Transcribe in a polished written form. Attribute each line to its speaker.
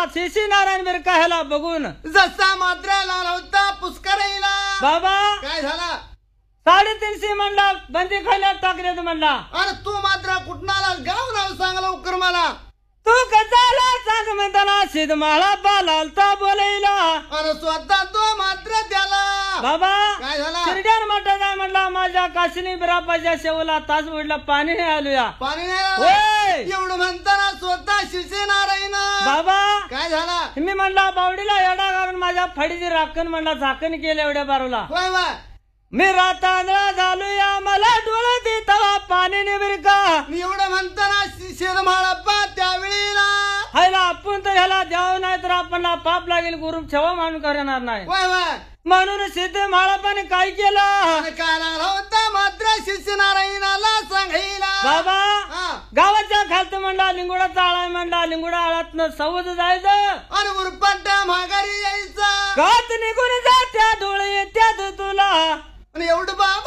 Speaker 1: शिशी नारायण बिरका ह्याला बघून
Speaker 2: जसा मात्र लाला होता पुष्कराईला
Speaker 1: बाबा
Speaker 2: काय झाला
Speaker 1: 350 म्हणला बंदी खाल्यात टाकलेत म्हणला
Speaker 2: अरे तू मात्र कुठं आलास गाव नाव सांग लवकर मला
Speaker 1: तू कशाला सांग म्हणताना सिद्ध माळा बालालता बोलायला
Speaker 2: अरे स्वतः तो मात्र त्याला
Speaker 1: बाबा
Speaker 2: काय झाला
Speaker 1: शिर्ड्यान म्हटलं म्हणला माझ्या काशिनी बिरापाच्या शेवला तास उडला पाणी नाही आलूया
Speaker 2: पाणी नाही
Speaker 1: होय
Speaker 2: आलं. एवढं म्हणताना स्वतः शिशी नारायण
Speaker 1: बाबा
Speaker 2: काय झाला
Speaker 1: मी म्हणला बावडीला एवढा घालून माझ्या फडीची राखण म्हणला झाकण केलं एवढ्या बारूला
Speaker 2: होय बा
Speaker 1: मी रातांदळा झालूया मला डोळे दे तवा पाणी निबिर का
Speaker 2: मी एवढं म्हणताना शेरमाळप्पा त्यावेळेला
Speaker 1: हायला आपण तर ह्याला द्याव नाही तर आपल्याला पाप लागेल गुरु ठेवा मानून करणार नाही
Speaker 2: होय बा
Speaker 1: म्हणून सिद्ध माळापाने काय केलं
Speaker 2: आणि काय लागला होता मात्र शिशी नारायणाला सांगायला
Speaker 1: बाबा
Speaker 2: हा.
Speaker 1: गावाच्या खालत म्हणला लिंगोडा आळा म्हणला लिंगोडा आळात सवत जायचं
Speaker 2: आणि उरपाटा माघारी यायचा
Speaker 1: कात निघून जा त्या डोळे येत्यात तुला
Speaker 2: आणि एवढं बाबा